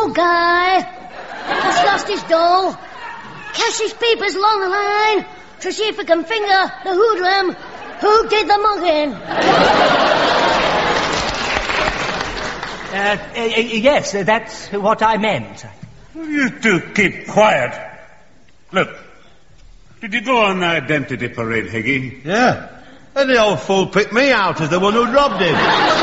poor guy. Just lost his dough. Cash his papers along the line to see if we can finger the hoodlum who did the mugging. Yes, that's what I meant. You two keep quiet. Look, did you go on the identity parade, Higgy? Yeah. And the old fool picked me out as the one who robbed him.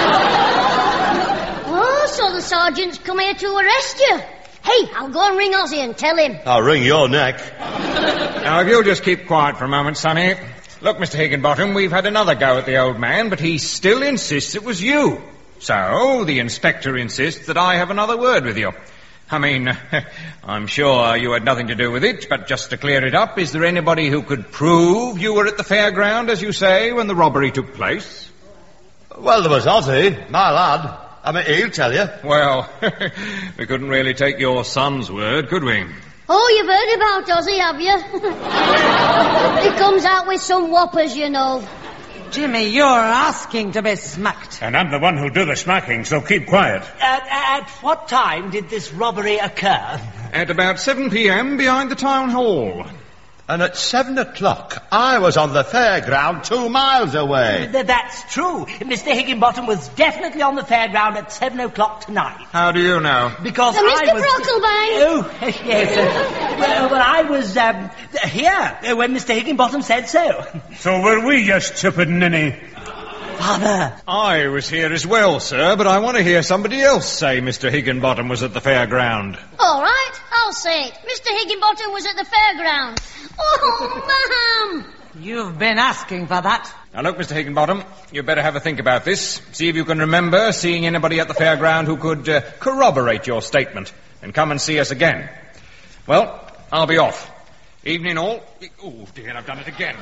Oh, so the sergeant's come here to arrest you. Hey, I'll go and ring Ozzy and tell him. I'll wring your neck. Now, if you'll just keep quiet for a moment, Sonny. Look, Mr. Higginbottom, we've had another go at the old man, but he still insists it was you. So, the inspector insists that I have another word with you. I mean, I'm sure you had nothing to do with it, but just to clear it up, is there anybody who could prove you were at the fairground, as you say, when the robbery took place? Well, there was Ozzy, my lad. I mean, he'll tell you. Well, we couldn't really take your son's word, could we? Oh, you've heard about Ozzy, have you? He comes out with some whoppers, you know. Jimmy, you're asking to be smacked. And I'm the one who'll do the smacking, so keep quiet. At what time did this robbery occur? At about 7 p.m. behind the town hall. And at 7 o'clock, I was on the fairground 2 miles away. That's true. Mr. Higginbottom was definitely on the fairground at 7 o'clock tonight. How do you know? Because Mr. I was... Brocklebane! Oh, yes. Well, I was here when Mr. Higginbottom said so. So were we, you stupid ninny? Father. I was here as well, sir, but I want to hear somebody else say Mr. Higginbottom was at the fairground. All right, I'll say it. Mr. Higginbottom was at the fairground. Oh, ma'am! You've been asking for that. Now, look, Mr. Higginbottom, you'd better have a think about this. See if you can remember seeing anybody at the fairground who could corroborate your statement. And come and see us again. Well, I'll be off. Evening all. Oh, dear, I've done it again.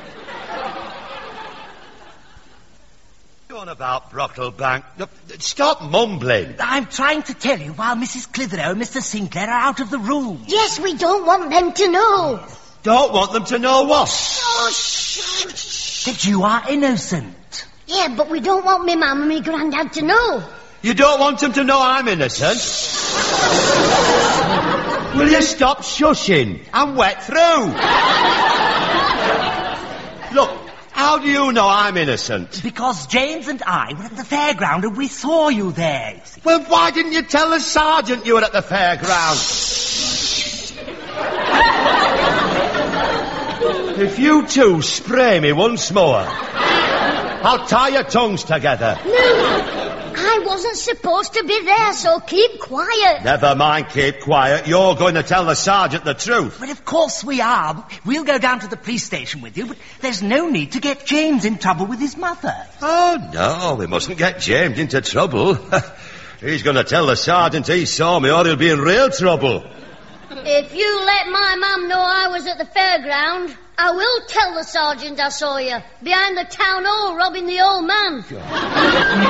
On about Brocklebank. Stop mumbling. I'm trying to tell you while Mrs. Clitheroe and Mr. Sinclair are out of the room. Yes, we don't want them to know. Don't want them to know what? Oh, shh. That you are innocent. Yeah, but we don't want me mum and me granddad to know. You don't want them to know I'm innocent? Will you stop shushing? I'm wet through. Look, how do you know I'm innocent? Because James and I were at the fairground and we saw you there. Well, why didn't you tell the sergeant you were at the fairground? If you two spray me once more, I'll tie your tongues together. No, I wasn't supposed to be there, so keep quiet. Never mind, keep quiet. You're going to tell the sergeant the truth. But of course we are. We'll go down to the police station with you, but there's no need to get James in trouble with his mother. Oh, no, we mustn't get James into trouble. He's going to tell the sergeant he saw me or he'll be in real trouble. If you let my mum know I was at the fairground, I will tell the sergeant I saw you behind the town hall robbing the old man.